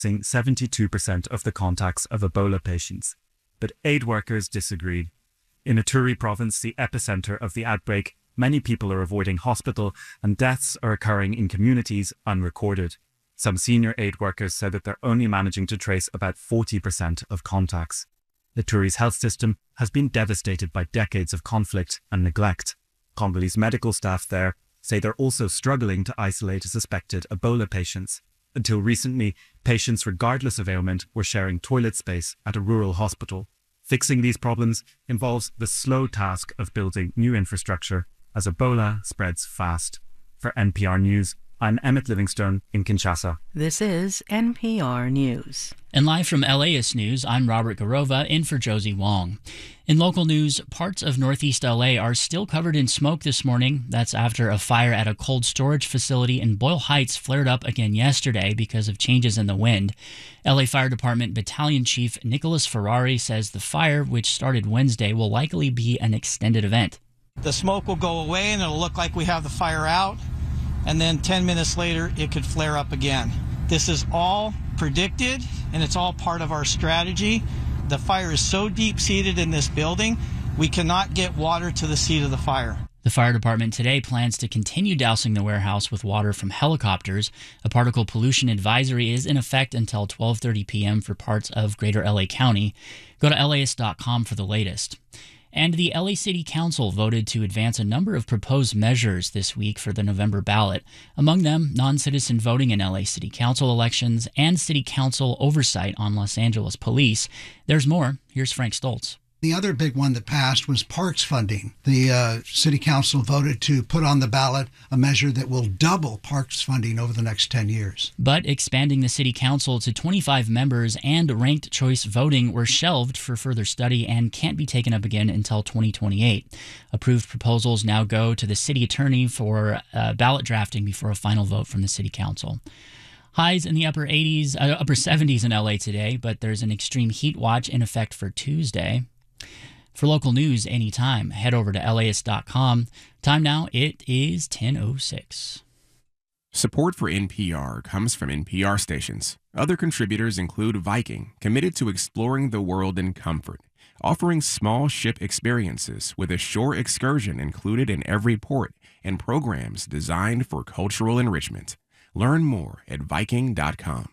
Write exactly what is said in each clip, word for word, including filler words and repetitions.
seventy-two percent of the contacts of Ebola patients. But aid workers disagreed. In Ituri province, the epicenter of the outbreak, many people are avoiding hospital and deaths are occurring in communities unrecorded. Some senior aid workers said that they're only managing to trace about forty percent of contacts. Ituri's health system has been devastated by decades of conflict and neglect. Congolese medical staff there say they're also struggling to isolate suspected Ebola patients. Until recently, patients regardless of ailment were sharing toilet space at a rural hospital. Fixing these problems involves the slow task of building new infrastructure as Ebola spreads fast. For N P R News, I'm Emmett Livingstone in Kinshasa. This is N P R News. And live from LAist News, I'm Robert Garova, in for Josie Wong. In local news, parts of northeast L A are still covered in smoke this morning. That's after a fire at a cold storage facility in Boyle Heights flared up again yesterday because of changes in the wind. L A Fire Department Battalion Chief Nicholas Ferrari says the fire, which started Wednesday, will likely be an extended event. The smoke will go away and it'll look like we have the fire out, and then ten minutes later it could flare up again. This is all predicted and it's all part of our strategy. The fire is so deep-seated in this building, we cannot get water to the seat of the fire. The fire department today plans to continue dousing the warehouse with water from helicopters. A particle pollution advisory is in effect until twelve thirty p.m. for parts of greater L A County. Go to L A ist dot com for the latest. And the L A City Council voted to advance a number of proposed measures this week for the November ballot. Among them, non-citizen voting in L A City Council elections and City Council oversight on Los Angeles police. There's more. Here's Frank Stoltz. The other big one that passed was parks funding. The uh, City Council voted to put on the ballot a measure that will double parks funding over the next ten years. But expanding the City Council to twenty-five members and ranked choice voting were shelved for further study and can't be taken up again until twenty twenty-eight. Approved proposals now go to the city attorney for uh, ballot drafting before a final vote from the City Council. Highs in the upper eighties, uh, upper seventies in L A today, but there's an extreme heat watch in effect for Tuesday. For local news anytime, head over to L A ist dot com. Time now, it is ten oh six. Support for N P R comes from N P R stations. Other contributors include Viking, committed to exploring the world in comfort, offering small ship experiences with a shore excursion included in every port and programs designed for cultural enrichment. Learn more at Viking dot com.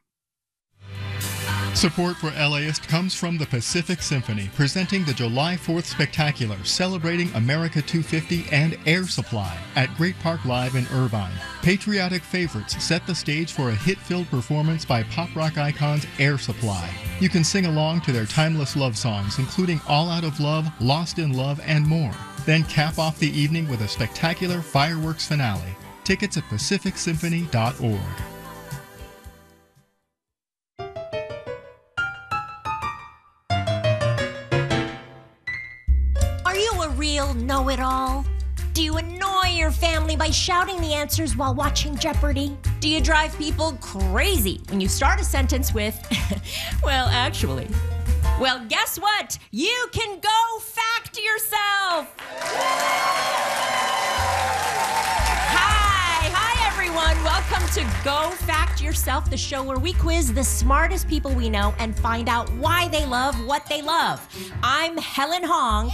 Support for LAist comes from the Pacific Symphony, presenting the July fourth Spectacular, celebrating America two fifty and Air Supply at Great Park Live in Irvine. Patriotic favorites set the stage for a hit-filled performance by pop rock icons Air Supply. You can sing along to their timeless love songs, including All Out of Love, Lost in Love, and more. Then cap off the evening with a spectacular fireworks finale. Tickets at pacific symphony dot org. Real know-it-all? Do you annoy your family by shouting the answers while watching Jeopardy? Do you drive people crazy when you start a sentence with, well, actually? Well, guess what? You can go fact yourself! Hi, hi everyone. Welcome to Go Fact Yourself, the show where we quiz the smartest people we know and find out why they love what they love. I'm Helen Hong.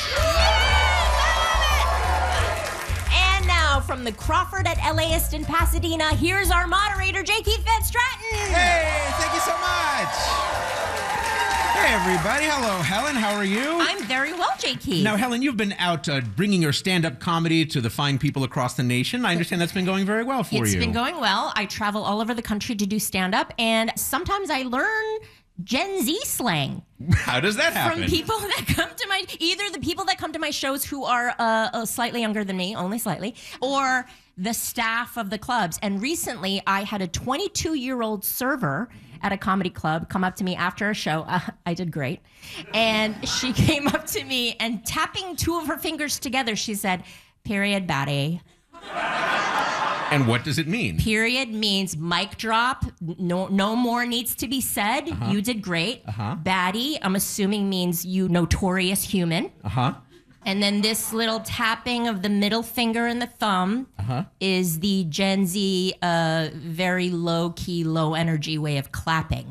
And now from the Crawford at LAist in Pasadena, here's our moderator, J. Keith Van Stratton. Hey, thank you so much. Hey, everybody. Hello, Helen. How are you? I'm very well, J. Keith. Now, Helen, you've been out uh, bringing your stand-up comedy to the fine people across the nation. I understand that's been going very well for it's you. It's been going well. I travel all over the country to do stand-up, and sometimes I learn Gen Z slang. How does that happen? From people that come to my, either the people that come to my shows who are uh, uh, slightly younger than me, only slightly, or the staff of the clubs. And recently I had a twenty-two-year-old server at a comedy club come up to me after a show. Uh, I did great. And she came up to me and tapping two of her fingers together, she said, "Period, baddie." And what does it mean? Period means mic drop. No, no more needs to be said. Uh-huh. You did great. Uh-huh. Baddie, I'm assuming means you notorious human. Uh-huh. And then this little tapping of the middle finger and the thumb Uh-huh. is the Gen Z uh, very low-key, low-energy way of clapping.